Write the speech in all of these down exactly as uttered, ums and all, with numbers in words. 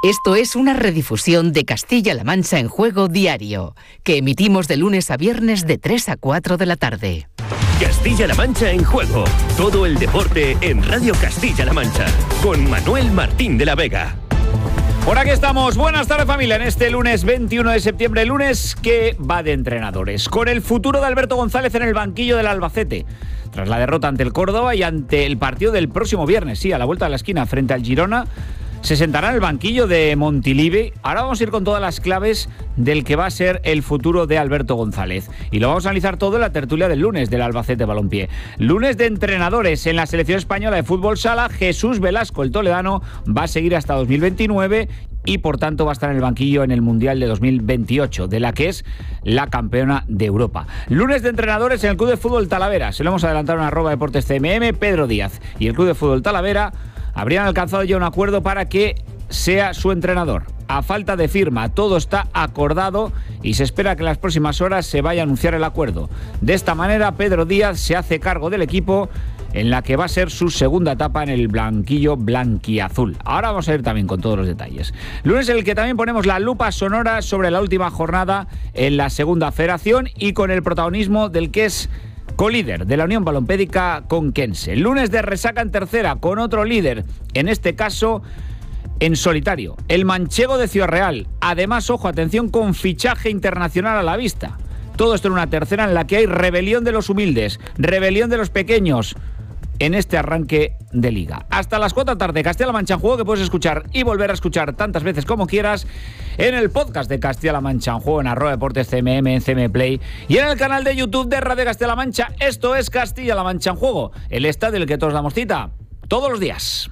Esto es una redifusión de Castilla-La Mancha en Juego Diario, que emitimos de lunes a viernes de tres a cuatro de la tarde. Castilla-La Mancha en Juego. Todo el deporte en Radio Castilla-La Mancha. Con Manuel Martín de la Vega. Por aquí estamos. Buenas tardes, familia. En este lunes veintiuno de septiembre, lunes que va de entrenadores. Con el futuro de Alberto González en el banquillo del Albacete. Tras la derrota ante el Córdoba y ante el partido del próximo viernes, sí, a la vuelta de la esquina frente al Girona, se sentará en el banquillo de Montilivi. Ahora vamos a ir con todas las claves del que va a ser el futuro de Alberto González. Y lo vamos a analizar todo en la tertulia del lunes del Albacete Balompié. Lunes de entrenadores en la selección española de fútbol sala. Jesús Velasco, el toledano, va a seguir hasta dos mil veintinueve y por tanto va a estar en el banquillo en el Mundial de dos mil veintiocho, de la que es la campeona de Europa. Lunes de entrenadores en el Club de Fútbol Talavera. Se lo hemos adelantado en arroba deportes C M M. Pedro Díaz y el Club de Fútbol Talavera habrían alcanzado ya un acuerdo para que sea su entrenador. A falta de firma, todo está acordado y se espera que en las próximas horas se vaya a anunciar el acuerdo. De esta manera, Pedro Díaz se hace cargo del equipo en la que va a ser su segunda etapa en el blanquillo blanquiazul. Ahora vamos a ir también con todos los detalles. Lunes en el que también ponemos la lupa sonora sobre la última jornada en la segunda federación y con el protagonismo del que es colíder de la Unión Balompédica Conquense. Lunes de resaca en tercera con otro líder, en este caso en solitario, el manchego de Ciudad Real. Además, ojo, atención, con fichaje internacional a la vista. Todo esto en una tercera en la que hay rebelión de los humildes, rebelión de los pequeños en este arranque de liga. Hasta las cuatro de la tarde, Castilla-La Mancha en Juego, que puedes escuchar y volver a escuchar tantas veces como quieras en el podcast de Castilla-La Mancha en Juego, en arroba deportes C M M, en C M Play y en el canal de YouTube de Radio Castilla-La Mancha. Esto es Castilla-La Mancha en Juego, el estadio del que todos damos cita todos los días.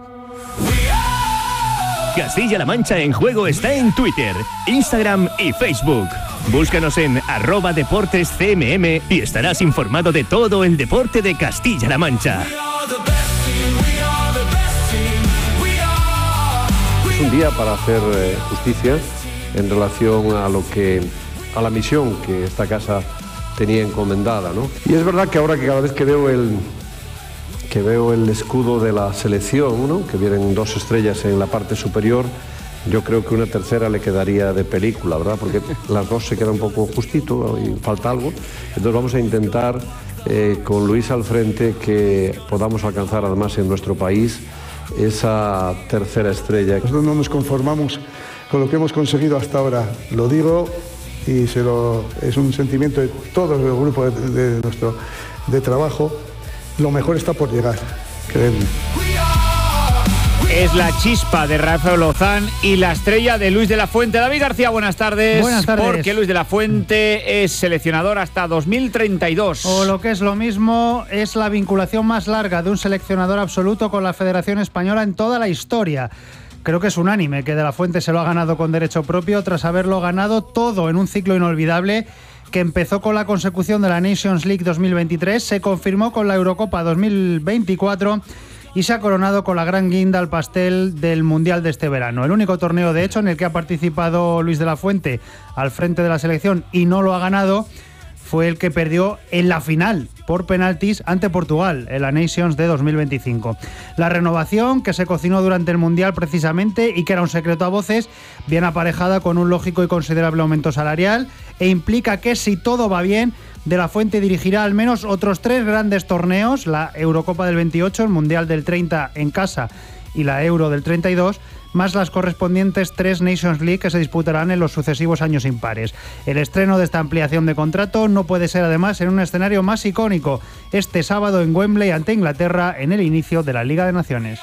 Castilla-La Mancha en Juego está en Twitter, Instagram y Facebook. Búscanos en arroba deportes C M M y estarás informado de todo el deporte de Castilla-La Mancha. Es un día para hacer eh, justicia en relación a lo que a la misión que esta casa tenía encomendada, ¿no? Y es verdad que ahora que cada vez que veo el que veo el escudo de la selección, ¿no?, que vienen dos estrellas en la parte superior, yo creo que una tercera le quedaría de película, ¿verdad? Porque las dos se quedan un poco justito y falta algo. Entonces vamos a intentar, eh, con Luis al frente, que podamos alcanzar además en nuestro país esa tercera estrella. Nosotros no nos conformamos con lo que hemos conseguido hasta ahora. Lo digo y se lo, es un sentimiento de todo el grupo de, de nuestro de trabajo. Lo mejor está por llegar, créanme. Es la chispa de Rafael Lozán y la estrella de Luis de la Fuente. David García, buenas tardes. Buenas tardes. Porque Luis de la Fuente es seleccionador hasta dos mil treinta y dos. O lo que es lo mismo, es la vinculación más larga de un seleccionador absoluto con la Federación Española en toda la historia. Creo que es unánime que de la Fuente se lo ha ganado con derecho propio tras haberlo ganado todo en un ciclo inolvidable que empezó con la consecución de la Nations League dos mil veintitrés, se confirmó con la Eurocopa dos mil veinticuatro y se ha coronado con la gran guinda al pastel del Mundial de este verano. El único torneo, de hecho, en el que ha participado Luis de la Fuente al frente de la selección y no lo ha ganado fue el que perdió en la final por penaltis ante Portugal en la Nations de dos mil veinticinco. La renovación, que se cocinó durante el Mundial precisamente y que era un secreto a voces, viene aparejada con un lógico y considerable aumento salarial e implica que, si todo va bien, de la Fuente dirigirá al menos otros tres grandes torneos: la Eurocopa del veintiocho, el Mundial del treinta en casa y la Euro del treinta y dos, más las correspondientes tres Nations League que se disputarán en los sucesivos años impares. El estreno de esta ampliación de contrato no puede ser además en un escenario más icónico: este sábado en Wembley ante Inglaterra, en el inicio de la Liga de Naciones.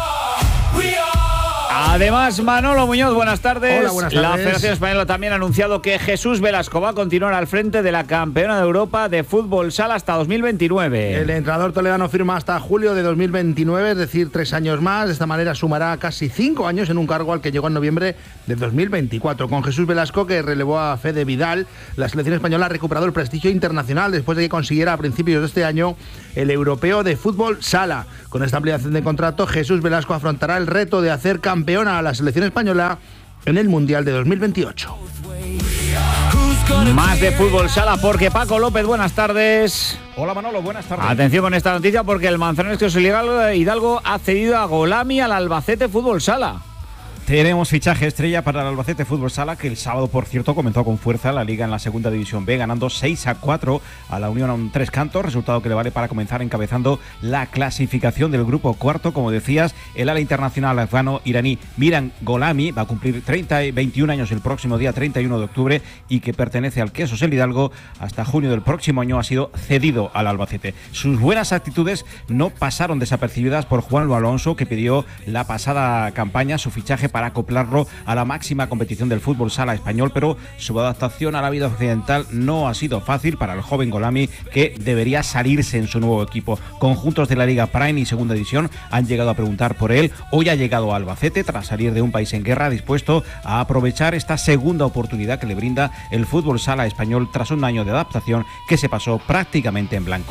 Además, Manolo Muñoz, buenas tardes. Hola, buenas tardes. La Federación Española también ha anunciado que Jesús Velasco va a continuar al frente de la campeona de Europa de fútbol sala hasta dos mil veintinueve. El entrenador toledano firma hasta julio de dos mil veintinueve, es decir, tres años más. De esta manera sumará casi cinco años en un cargo al que llegó en noviembre de dos mil veinticuatro. Con Jesús Velasco, que relevó a Fede Vidal, la selección española ha recuperado el prestigio internacional después de que consiguiera a principios de este año el europeo de fútbol sala. Con esta ampliación de contrato, Jesús Velasco afrontará el reto de hacer campeona a la selección española en el Mundial de dos mil veintiocho. Más de fútbol sala porque Paco López, buenas tardes. Hola Manolo, buenas tardes. Atención con esta noticia porque el Manzanares Hidalgo ha cedido a Golami al Albacete Fútbol Sala. Tenemos fichaje estrella para el Albacete Fútbol Sala, que el sábado, por cierto, comenzó con fuerza la liga en la segunda división B, ganando seis a cuatro a la Unión a un tres cantos, resultado que le vale para comenzar encabezando la clasificación del grupo cuarto. Como decías, el ala internacional afgano-iraní Miran Golami va a cumplir treinta y veintiún años el próximo día treinta y uno de octubre y que pertenece al Quesos El Hidalgo. Hasta junio del próximo año ha sido cedido al Albacete. Sus buenas actitudes no pasaron desapercibidas por Juan Luis Alonso, que pidió la pasada campaña su fichaje para acoplarlo a la máxima competición del fútbol sala español, pero su adaptación a la vida occidental no ha sido fácil para el joven Golami, que debería salirse en su nuevo equipo. Conjuntos de la Liga Prime y Segunda División han llegado a preguntar por él. Hoy ha llegado a Albacete tras salir de un país en guerra, dispuesto a aprovechar esta segunda oportunidad que le brinda el fútbol sala español tras un año de adaptación que se pasó prácticamente en blanco.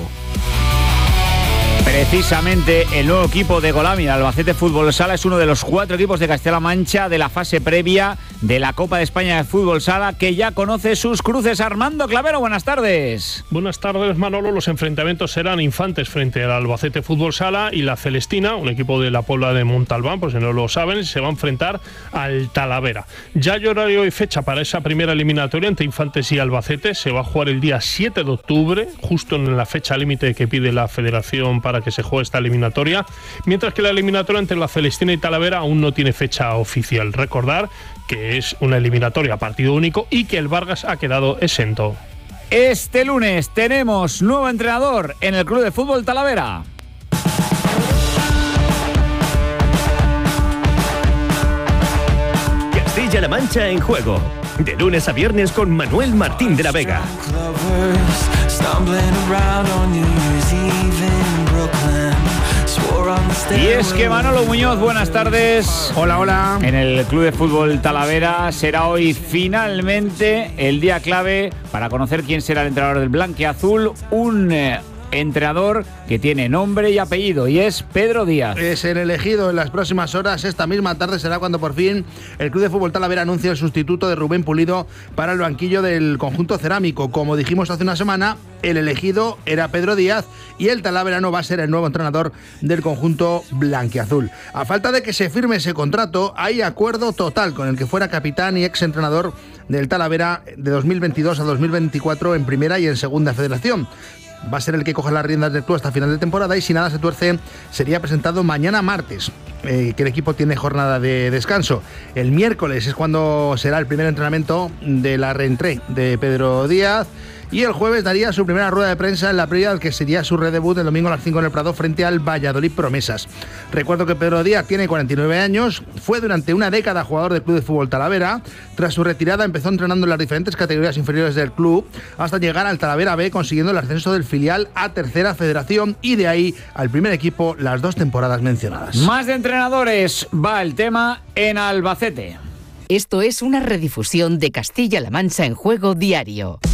Precisamente el nuevo equipo de Golami, el Albacete Fútbol Sala, es uno de los cuatro equipos de Castilla-La Mancha de la fase previa de la Copa de España de Fútbol Sala, que ya conoce sus cruces. Armando Clavero, buenas tardes. Buenas tardes, Manolo. Los enfrentamientos serán Infantes frente al Albacete Fútbol Sala y la Celestina, un equipo de la Puebla de Montalbán, pues si no lo saben, se va a enfrentar al Talavera. Ya hay horario y fecha para esa primera eliminatoria entre Infantes y Albacete. Se va a jugar el día siete de octubre, justo en la fecha límite que pide la Federación para que se juegue esta eliminatoria, mientras que la eliminatoria entre la Celestina y Talavera aún no tiene fecha oficial. Recordar que es una eliminatoria a partido único y que el Vargas ha quedado exento. Este lunes tenemos nuevo entrenador en el Club de Fútbol Talavera. Castilla-La Mancha en juego. De lunes a viernes con Manuel Martín de la Vega. Y es que Manolo Muñoz, buenas tardes. Hola, hola. En el Club de Fútbol Talavera será hoy finalmente el día clave para conocer quién será el entrenador del blanquiazul. Un eh, entrenador que tiene nombre y apellido y es Pedro Díaz. Es el elegido en las próximas horas. Esta misma tarde será cuando por fin el Club de Fútbol Talavera anuncia el sustituto de Rubén Pulido para el banquillo del conjunto cerámico. Como dijimos hace una semana, el elegido era Pedro Díaz y el talaverano va a ser el nuevo entrenador del conjunto blanquiazul. A falta de que se firme ese contrato, hay acuerdo total con el que fuera capitán y exentrenador del Talavera de dos mil veintidós a dos mil veinticuatro en primera y en segunda federación. Va a ser el que coja las riendas del club hasta final de temporada y si nada se tuerce sería presentado mañana martes, eh, que el equipo tiene jornada de descanso. El miércoles es cuando será el primer entrenamiento de la reentrée de Pedro Díaz y el jueves daría su primera rueda de prensa en la previa al que sería su redebut el domingo a las cinco en el Prado frente al Valladolid Promesas. Recuerdo que Pedro Díaz tiene cuarenta y nueve años, fue durante una década jugador del Club de Fútbol Talavera. Tras su retirada empezó entrenando en las diferentes categorías inferiores del club hasta llegar al Talavera B, consiguiendo el ascenso del filial a tercera federación y de ahí al primer equipo las dos temporadas mencionadas. Más de entrenadores va el tema en Albacete. Esto es una redifusión de Castilla-La Mancha en Juego Diario.